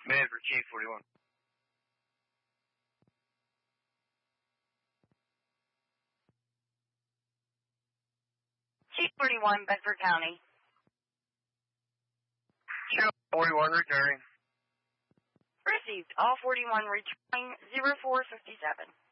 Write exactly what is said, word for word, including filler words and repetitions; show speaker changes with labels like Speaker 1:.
Speaker 1: Command for Chief forty-one.
Speaker 2: Chief forty-one, Bedford County.
Speaker 1: Chief forty-one, returning.
Speaker 2: Received. All forty-one returning zero four fifty-seven.